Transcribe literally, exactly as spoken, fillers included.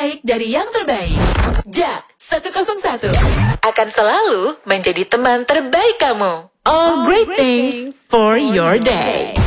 terbaik dari yang terbaik. Jack seratus satu akan selalu menjadi teman terbaik kamu. All great things for your day.